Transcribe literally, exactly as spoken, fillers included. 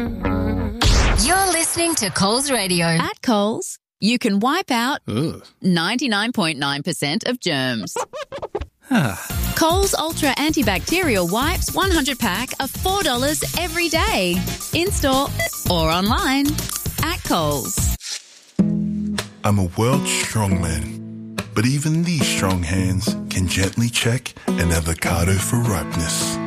You're listening to Coles Radio. At Coles, you can wipe out Ugh. ninety-nine point nine percent of germs. Coles Ultra Antibacterial Wipes one hundred pack are four dollars every day. In-store or online. At Coles. I'm a world strongman, but even these strong hands can gently check an avocado for ripeness.